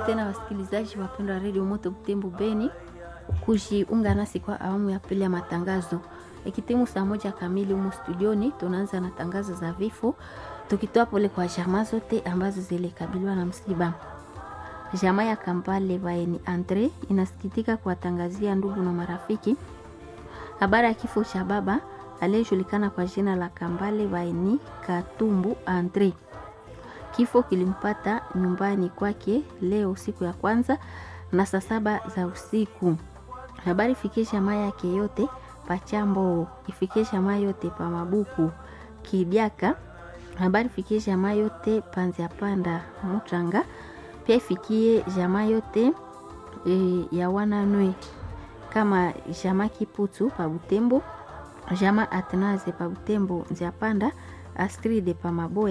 tena wasikilizaji wapendwa wa Radio Moto Butembo Beni kujiunga nasi kwa awamu ya pili ya matangazo. Ikitimu saa 1 kamili humu studioni tunaanza na tangazo za vifo, tukitoa pole kwa jamaa zote ambazo zilikabiliwa na msiba. Jamaa ya Kambale Baeni Andre inasikitika kuwatangazia ndugu na marafiki habari ya kifo cha baba aliyejulikana kwa jina la Kambale Baeni Katumbu Andre. Kifo kilimpata nyumbani kwake leo siku ya kwanza na saa 7 za usiku. Habari fikisha jamaa yake yote Pachambo, ifikisha jamaa yote pa Mabuku Kibyaka. Habari fikisha jamaa yote Panzia Panda Mutranga. Pia ifikie jamaa yote ya Wananwe kama jamaa Kiputu pa Butembo, jamaa Atnaze pa Butembo Nzia Panda, Astride pa Maboya.